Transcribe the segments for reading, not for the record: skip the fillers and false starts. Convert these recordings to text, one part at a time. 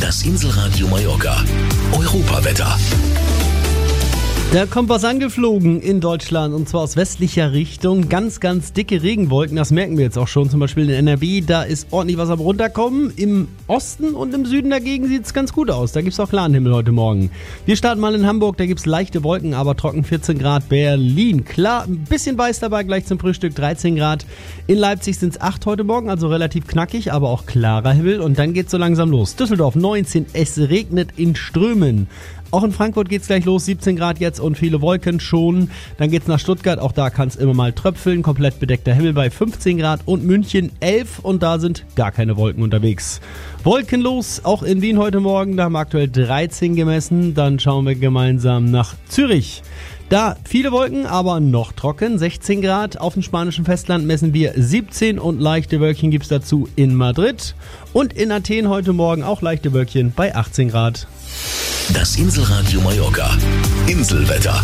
Das Inselradio Mallorca. Europawetter. Da kommt was angeflogen in Deutschland und zwar aus westlicher Richtung. Ganz, ganz dicke Regenwolken, das merken wir jetzt auch schon. Zum Beispiel in NRW, da ist ordentlich was am Runterkommen. Im Osten und im Süden dagegen sieht es ganz gut aus. Da gibt es auch klaren Himmel heute Morgen. Wir starten mal in Hamburg, da gibt es leichte Wolken, aber trocken 14 Grad. Berlin, klar, ein bisschen weiß dabei, gleich zum Frühstück 13 Grad. In Leipzig sind es 8 heute Morgen, also relativ knackig, aber auch klarer Himmel. Und dann geht es so langsam los. Düsseldorf 19, es regnet in Strömen. Auch in Frankfurt geht's gleich los, 17 Grad jetzt und viele Wolken schon. Dann geht's nach Stuttgart, auch da kann es immer mal tröpfeln. Komplett bedeckter Himmel bei 15 Grad und München 11 und da sind gar keine Wolken unterwegs. Wolkenlos, auch in Wien heute Morgen, da haben wir aktuell 13 gemessen. Dann schauen wir gemeinsam nach Zürich. Da viele Wolken, aber noch trocken, 16 Grad. Auf dem spanischen Festland messen wir 17 und leichte Wölkchen gibt's dazu in Madrid. Und in Athen heute Morgen auch leichte Wölkchen bei 18 Grad. Das Inselradio Mallorca. Inselwetter.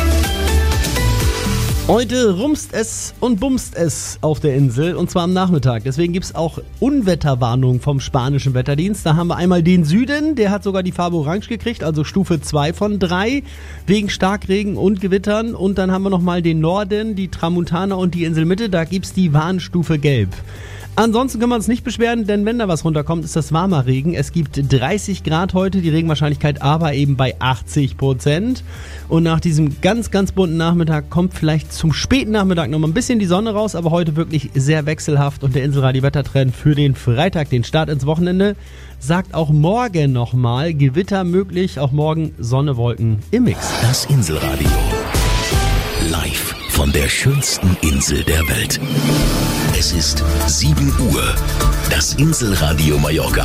Heute rumst es und bumst es auf der Insel und zwar am Nachmittag. Deswegen gibt es auch Unwetterwarnung vom spanischen Wetterdienst. Da haben wir einmal den Süden, der hat sogar die Farbe Orange gekriegt, also Stufe 2 von 3 wegen Starkregen und Gewittern. Und dann haben wir nochmal den Norden, die Tramontana und die Inselmitte, da gibt es die Warnstufe Gelb. Ansonsten können wir uns nicht beschweren, denn wenn da was runterkommt, ist das warmer Regen. Es gibt 30 Grad heute, die Regenwahrscheinlichkeit aber eben bei 80%. Und nach diesem ganz, ganz bunten Nachmittag kommt vielleicht zum späten Nachmittag nochmal ein bisschen die Sonne raus, aber heute wirklich sehr wechselhaft. Und der Inselradio-Wettertrend für den Freitag, den Start ins Wochenende, sagt auch morgen nochmal Gewitter möglich, auch morgen Sonne, Wolken im Mix. Das Inselradio. Live von der schönsten Insel der Welt. Es ist 7 Uhr. Das Inselradio Mallorca.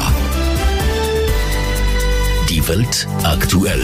Die Welt aktuell.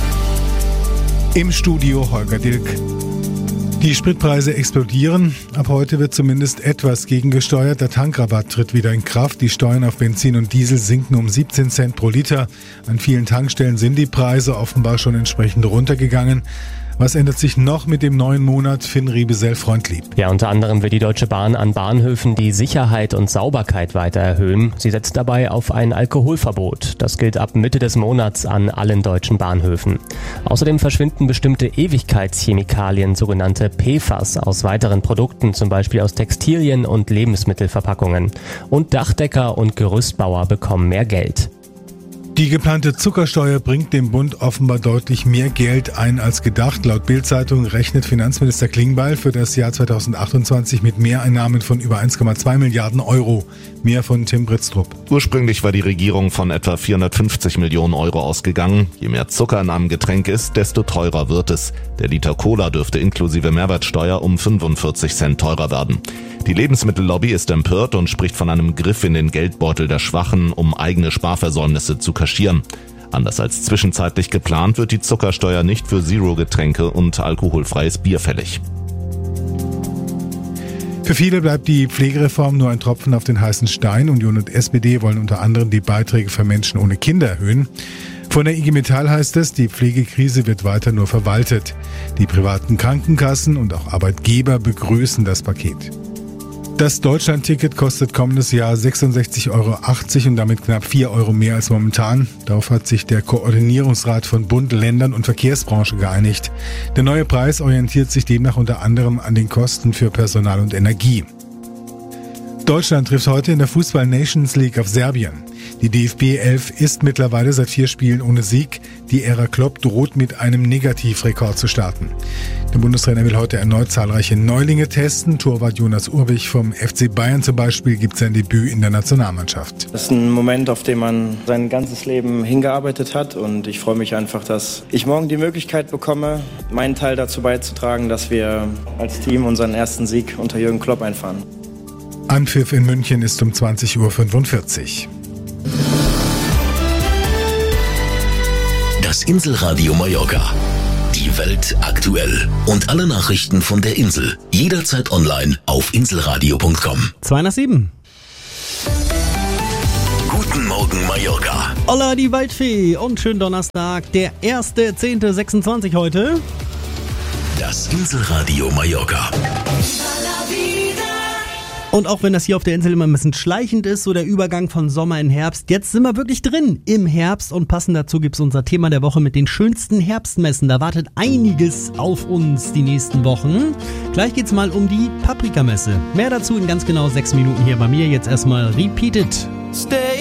Im Studio Holger Dilk. Die Spritpreise explodieren. Ab heute wird zumindest etwas gegengesteuert. Der Tankrabatt tritt wieder in Kraft. Die Steuern auf Benzin und Diesel sinken um 17 Cent pro Liter. An vielen Tankstellen sind die Preise offenbar schon entsprechend runtergegangen. Was ändert sich noch mit dem neuen Monat? Finn Riebesell-Freundlieb. Ja, unter anderem will die Deutsche Bahn an Bahnhöfen die Sicherheit und Sauberkeit weiter erhöhen. Sie setzt dabei auf ein Alkoholverbot. Das gilt ab Mitte des Monats an allen deutschen Bahnhöfen. Außerdem verschwinden bestimmte Ewigkeitschemikalien, sogenannte PFAS, aus weiteren Produkten, zum Beispiel aus Textilien und Lebensmittelverpackungen. Und Dachdecker und Gerüstbauer bekommen mehr Geld. Die geplante Zuckersteuer bringt dem Bund offenbar deutlich mehr Geld ein als gedacht. Laut Bild-Zeitung rechnet Finanzminister Klingbeil für das Jahr 2028 mit Mehreinnahmen von über 1,2 Milliarden Euro. Mehr von Tim Britztrup. Ursprünglich war die Regierung von etwa 450 Millionen Euro ausgegangen. Je mehr Zucker in einem Getränk ist, desto teurer wird es. Der Liter Cola dürfte inklusive Mehrwertsteuer um 45 Cent teurer werden. Die Lebensmittellobby ist empört und spricht von einem Griff in den Geldbeutel der Schwachen, um eigene Sparversäumnisse zu kaschieren. Anders als zwischenzeitlich geplant wird die Zuckersteuer nicht für Zero-Getränke und alkoholfreies Bier fällig. Für viele bleibt die Pflegereform nur ein Tropfen auf den heißen Stein. Union und SPD wollen unter anderem die Beiträge für Menschen ohne Kinder erhöhen. Von der IG Metall heißt es, die Pflegekrise wird weiter nur verwaltet. Die privaten Krankenkassen und auch Arbeitgeber begrüßen das Paket. Das Deutschland-Ticket kostet kommendes Jahr 66,80 € und damit knapp 4 € mehr als momentan. Darauf hat sich der Koordinierungsrat von Bund, Ländern und Verkehrsbranche geeinigt. Der neue Preis orientiert sich demnach unter anderem an den Kosten für Personal und Energie. Deutschland trifft heute in der Fußball-Nations League auf Serbien. Die DFB 11 ist mittlerweile seit 4 Spielen ohne Sieg. Die Ära Klopp droht mit einem Negativrekord zu starten. Der Bundestrainer will heute erneut zahlreiche Neulinge testen. Torwart Jonas Urbich vom FC Bayern zum Beispiel gibt sein Debüt in der Nationalmannschaft. Das ist ein Moment, auf den man sein ganzes Leben hingearbeitet hat. Und ich freue mich einfach, dass ich morgen die Möglichkeit bekomme, meinen Teil dazu beizutragen, dass wir als Team unseren ersten Sieg unter Jürgen Klopp einfahren. Anpfiff in München ist um 20:45 Uhr. Das Inselradio Mallorca. Die Welt aktuell. Und alle Nachrichten von der Insel. Jederzeit online auf inselradio.com. 2:07. Guten Morgen Mallorca. Hola die Waldfee und schönen Donnerstag, der 1.10.26 heute. Das Inselradio Mallorca. Und auch wenn das hier auf der Insel immer ein bisschen schleichend ist, so der Übergang von Sommer in Herbst, jetzt sind wir wirklich drin im Herbst und passend dazu gibt's unser Thema der Woche mit den schönsten Herbstmessen. Da wartet einiges auf uns die nächsten Wochen. Gleich geht's mal um die Paprikamesse. Mehr dazu in ganz genau 6 Minuten hier bei mir. Jetzt erstmal Repeat It.